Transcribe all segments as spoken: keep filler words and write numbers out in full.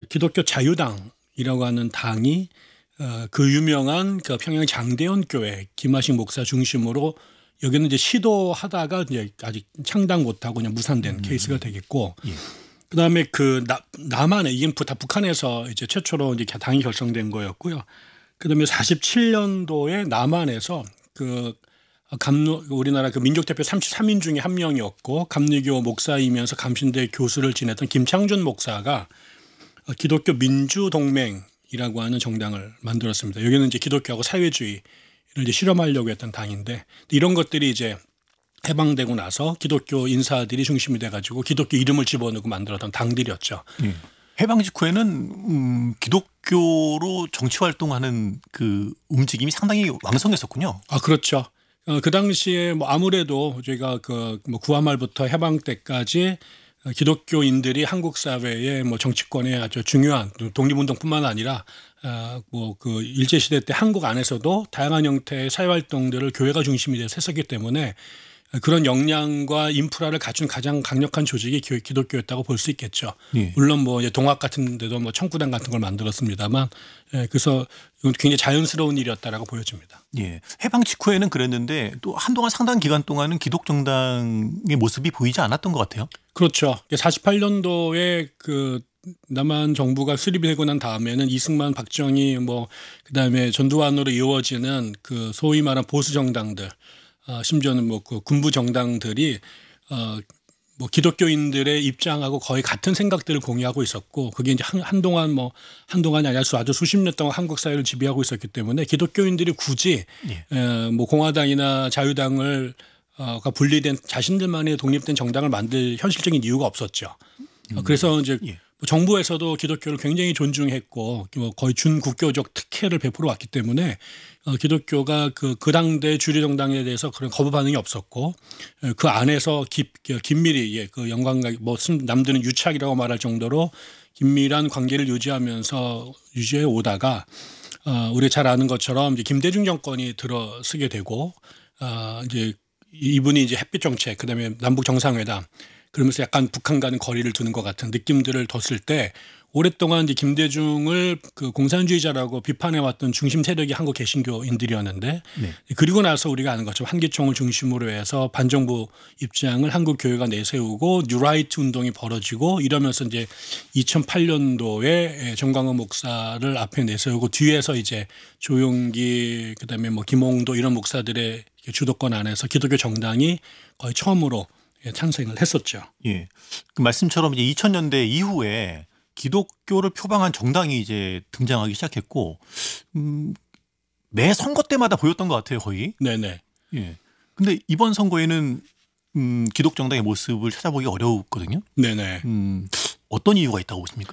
기독교 자유당이라고 하는 당이 어, 그 유명한 그 평양 장대현 교회 김하식 목사 중심으로 여기는 이제 시도하다가 이제 아직 창당 못하고 그냥 무산된 음. 케이스가 되겠고, 예. 그다음에 그 나, 남한에 이게 다 북한에서 이제 최초로 이제 당이 결성된 거였고요. 그다음에 사십칠 년도에 남한에서 그 감리 우리나라 그 민족대표 삼십삼 인 중에 한 명이었고 감리교 목사이면서 감신대 교수를 지냈던 김창준 목사가 기독교 민주동맹이라고 하는 정당을 만들었습니다. 여기는 이제 기독교하고 사회주의를 이제 실험하려고 했던 당인데, 이런 것들이 이제 해방되고 나서 기독교 인사들이 중심이 돼가지고 기독교 이름을 집어넣고 만들었던 당들이었죠. 예. 해방 직후에는 음, 기독교로 정치 활동하는 그 움직임이 상당히 왕성했었군요. 아, 그렇죠. 어, 그 당시에 뭐 아무래도 저희가 그 뭐 구화 말부터 해방 때까지 기독교인들이 한국 사회의 뭐 정치권에 아주 중요한 독립운동뿐만 아니라 어, 뭐 그 일제 시대 때 한국 안에서도 다양한 형태의 사회 활동들을 교회가 중심이 돼서 했었기 때문에 그런 역량과 인프라를 갖춘 가장 강력한 조직이 기독교였다고 볼 수 있겠죠. 예. 물론 뭐 동학 같은 데도 뭐 청구당 같은 걸 만들었습니다만, 예, 그래서 이건 굉장히 자연스러운 일이었다라고 보여집니다. 예. 해방 직후에는 그랬는데 또 한동안 상당 기간 동안은 기독정당의 모습이 보이지 않았던 것 같아요. 그렇죠. 사십팔 년도에 그 남한 정부가 수립이 되고 난 다음에는 이승만, 박정희 뭐 그다음에 전두환으로 이루어지는 그 소위 말하는 보수 정당들, 어, 심지어는 뭐 그 군부 정당들이 어, 뭐 기독교인들의 입장하고 거의 같은 생각들을 공유하고 있었고, 그게 이제 한, 한동안 뭐 한동안이 아니라 아주 수십 년 동안 한국 사회를 지배하고 있었기 때문에 기독교인들이 굳이 예. 에, 뭐 공화당이나 자유당을 어, 분리된 자신들만의 독립된 정당을 만들 현실적인 이유가 없었죠. 음. 그래서 이제 예. 정부에서도 기독교를 굉장히 존중했고 거의 준국교적 특혜를 베풀어 왔기 때문에 기독교가 그, 그 당대 주류 정당에 대해서 그런 거부 반응이 없었고, 그 안에서 깊, 긴밀히 그 영광과 뭐 남들은 유착이라고 말할 정도로 긴밀한 관계를 유지하면서 유지해 오다가 우리 잘 아는 것처럼 이제 김대중 정권이 들어서게 되고, 이제 이분이 이제 햇빛 정책, 그다음에 남북 정상회담, 그러면서 약간 북한과는 거리를 두는 것 같은 느낌들을 뒀을 때, 오랫동안 이제 김대중을 그 공산주의자라고 비판해왔던 중심 세력이 한국 개신교인들이었는데, 네. 그리고 나서 우리가 아는 것처럼 한기총을 중심으로 해서 반정부 입장을 한국 교회가 내세우고 뉴라이트 운동이 벌어지고 이러면서 이제 이천팔 년도에 정광훈 목사를 앞에 내세우고 뒤에서 이제 조용기 그다음에 뭐 김홍도 이런 목사들의 주도권 안에서 기독교 정당이 거의 처음으로 탄생을 했었죠. 예, 그 말씀처럼 이제 이천 년대 이후에 기독교를 표방한 정당이 이제 등장하기 시작했고, 음, 매 선거 때마다 보였던 것 같아요, 거의. 네네. 예. 근데 이번 선거에는 음, 기독 정당의 모습을 찾아보기 어려웠거든요. 네네. 음, 어떤 이유가 있다고 보십니까?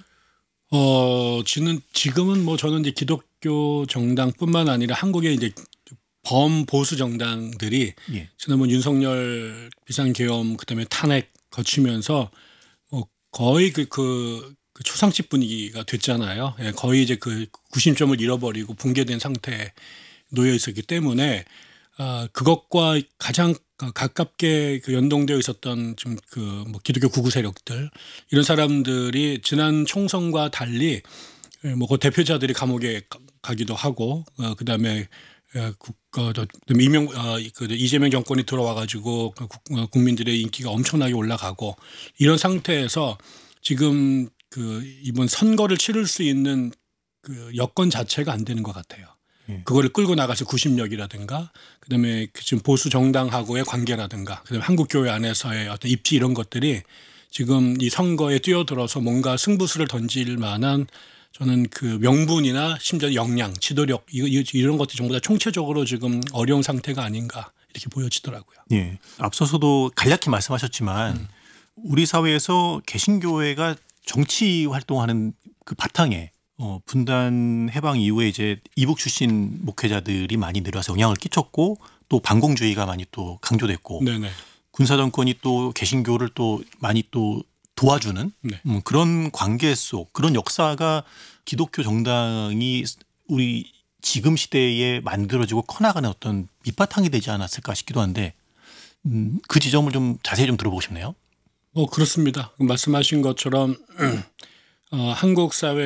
어, 지는 지금은 뭐 저는 이제 기독교 정당뿐만 아니라 한국의 이제 범보수 정당들이 예. 지난번 윤석열 비상계엄 그다음에 탄핵 거치면서 뭐 거의 그, 그, 그 초상집 분위기가 됐잖아요. 예, 거의 이제 그 구심점을 잃어버리고 붕괴된 상태에 놓여 있었기 때문에 아, 그것과 가장 가깝게 그 연동되어 있었던 좀 그 뭐 기독교 구구 세력들 이런 사람들이 지난 총선과 달리 뭐 그 대표자들이 감옥에 가기도 하고 어, 그다음에 국가 이명 어, 그 이재명 정권이 들어와 가지고 국민들의 인기가 엄청나게 올라가고 이런 상태에서 지금 그 이번 선거를 치를 수 있는 그 여건 자체가 안 되는 것 같아요. 예. 그거를 끌고 나가서 구심력이라든가 그다음에 지금 보수 정당하고의 관계라든가 그다음에 한국 교회 안에서의 어떤 입지 이런 것들이 지금 이 선거에 뛰어들어서 뭔가 승부수를 던질 만한 저는 그 명분이나 심지어 역량, 지도력 이런 것들이 전부 다 총체적으로 지금 어려운 상태가 아닌가 이렇게 보여지더라고요. 예. 앞서서도 간략히 말씀하셨지만 음. 우리 사회에서 개신교회가 정치 활동하는 그 바탕에 어, 분단 해방 이후에 이제 이북 출신 목회자들이 많이 늘어서 영향을 끼쳤고 또 반공주의가 많이 또 강조됐고 네네. 군사 정권이 또 개신교를 또 많이 또 도와주는 네. 음, 그런 관계 속 그런 역사가 기독교 정당이 우리 지금 시대에 만들어지고 커나가는 어떤 밑바탕이 되지 않았을까 싶기도 한데 음, 그 지점을 좀 자세히 좀 들어보고 싶네요. 어, 그렇습니다. 말씀하신 것처럼 어, 한국 사회